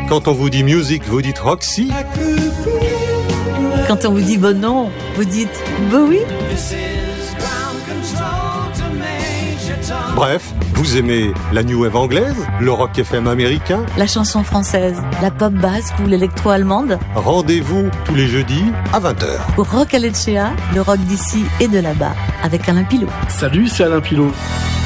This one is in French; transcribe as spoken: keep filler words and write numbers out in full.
Quand on vous dit music, vous dites Roxy. Quand on vous dit bon non, vous dites Bowie. Bref, vous aimez la new wave anglaise, le rock F M américain, la chanson française, la pop basque ou l'électro-allemande. Rendez-vous tous les jeudis à vingt heures. Pour Rock à Lecce, le rock d'ici et de là-bas, avec Alain Pilot. Salut, c'est Alain Pilot.